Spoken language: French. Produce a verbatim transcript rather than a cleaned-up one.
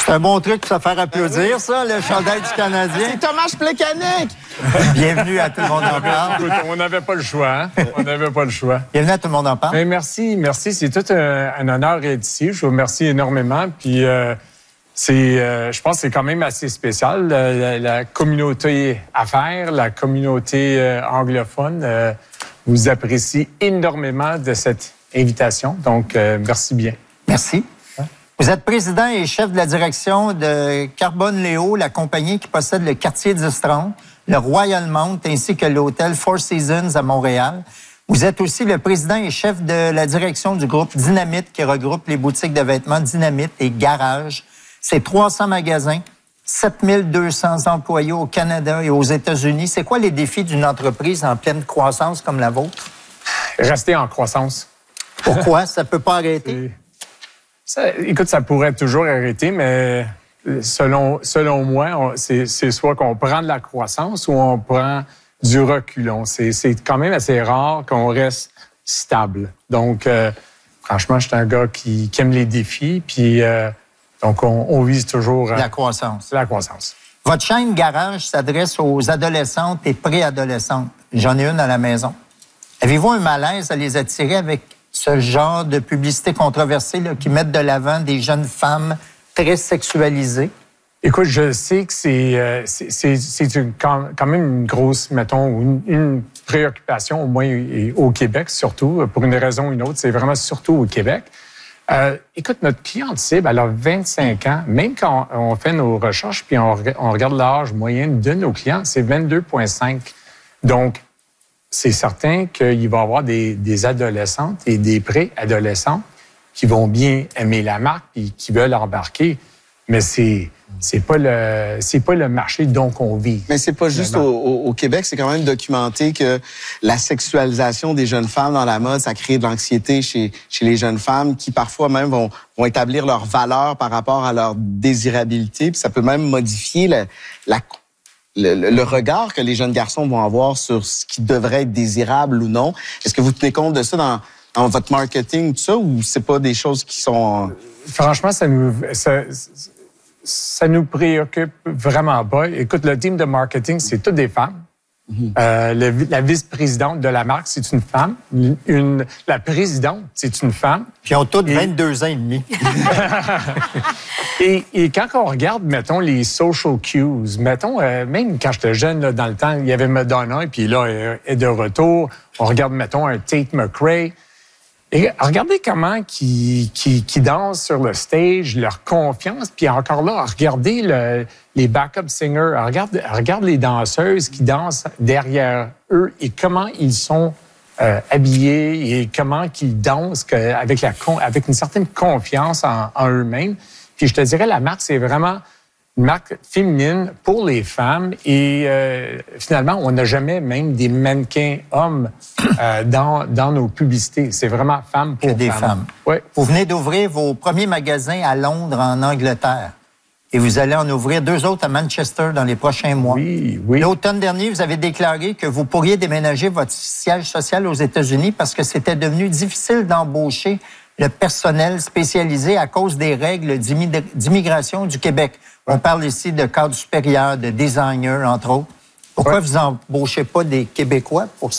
C'est un bon truc pour se faire applaudir, ça, le chandail du Canadien. C'est Thomas Plekanec! Bienvenue à Tout le monde en parle. Écoute, on n'avait pas le choix, hein? On n'avait pas le choix. Bienvenue à Tout le monde en parle. Mais merci, merci. C'est tout un, un honneur d'être ici. Je vous remercie énormément. Puis, euh, c'est, euh, je pense que c'est quand même assez spécial. La, la, la communauté affaires, la communauté euh, anglophone euh, vous apprécie énormément de cette invitation. Donc, euh, merci bien. Merci. Vous êtes président et chef de la direction de Carbone Léo, la compagnie qui possède le quartier d'Estrange, le Royal Mount ainsi que l'hôtel Four Seasons à Montréal. Vous êtes aussi le président et chef de la direction du groupe Dynamite qui regroupe les boutiques de vêtements Dynamite et Garage. C'est trois cents magasins, sept mille deux cents employés au Canada et aux États-Unis. C'est quoi les défis d'une entreprise en pleine croissance comme la vôtre? Rester en croissance. Pourquoi? Ça peut pas arrêter? Ça, écoute, ça pourrait toujours arrêter, mais selon, selon moi, c'est, c'est soit qu'on prend de la croissance ou on prend du reculon. C'est, c'est quand même assez rare qu'on reste stable. Donc, euh, franchement, je suis un gars qui, qui aime les défis, puis euh, donc on, on vise toujours... Euh, la croissance. La croissance. Votre chaîne Garage s'adresse aux adolescentes et préadolescentes. J'en ai une à la maison. Avez-vous un malaise à les attirer avec ce genre de publicité controversée là, qui mettent de l'avant des jeunes femmes très sexualisées? Écoute, je sais que c'est euh, c'est, c'est, c'est une, quand, quand même une grosse, mettons, une, une préoccupation, au moins au Québec, surtout, pour une raison ou une autre. C'est vraiment surtout au Québec. Euh, écoute, notre cliente cible, elle a vingt-cinq ans. Même quand on, on fait nos recherches, puis on, on regarde l'âge moyen de nos clients, c'est vingt-deux virgule cinq. Donc, c'est certain qu'il va y avoir des, des adolescentes et des pré-adolescents qui vont bien aimer la marque et qui veulent embarquer. Mais c'est c'est pas le c'est pas le marché dont on vit. Mais c'est pas juste au, au, au Québec, c'est quand même documenté que la sexualisation des jeunes femmes dans la mode, ça crée de l'anxiété chez chez les jeunes femmes qui parfois même vont vont établir leurs valeurs par rapport à leur désirabilité, puis ça peut même modifier la, la Le, le, le regard que les jeunes garçons vont avoir sur ce qui devrait être désirable ou non. Est-ce que vous tenez compte de ça dans, dans votre marketing, tout ça, ou c'est pas des choses qui sont... Franchement, ça nous, ça, ça nous préoccupe vraiment pas. Écoute, le team de marketing, c'est toutes des femmes. Mm-hmm. Euh, le, la vice-présidente de la marque, c'est une femme. Une, une, la présidente, c'est une femme. Puis ils ont toutes et... vingt-deux ans et demi. et, et quand on regarde, mettons, les social cues, mettons, euh, même quand j'étais jeune, là, dans le temps, il y avait Madonna, et puis là, elle est de retour. On regarde, mettons, un Tate McRae. Et regardez comment qui qui qui dansent sur le stage, leur confiance, puis encore là, regardez le, les backup singers, regarde regarde les danseuses qui dansent derrière eux et comment ils sont euh, habillés et comment qu'ils dansent que, avec la avec une certaine confiance en, en eux-mêmes. Puis je te dirais, la marque, c'est vraiment une marque féminine pour les femmes et euh, finalement, on n'a jamais même des mannequins hommes euh, dans, dans nos publicités. C'est vraiment femme pour que des femmes. femmes. Ouais. Vous venez d'ouvrir vos premiers magasins à Londres, en Angleterre. Et vous allez en ouvrir deux autres à Manchester dans les prochains mois. Oui, oui. L'automne dernier, vous avez déclaré que vous pourriez déménager votre siège social aux États-Unis parce que c'était devenu difficile d'embaucher le personnel spécialisé à cause des règles d'immigration du Québec. On parle ici de cadres supérieurs, de designers, entre autres. Pourquoi ouais. vous n'embauchez pas des Québécois pour